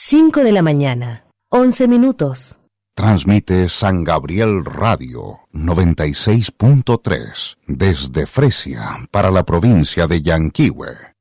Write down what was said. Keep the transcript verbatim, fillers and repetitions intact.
cinco de la mañana, once minutos. Transmite San Gabriel Radio noventa y seis punto tres desde Fresia para la provincia de Yanquihue.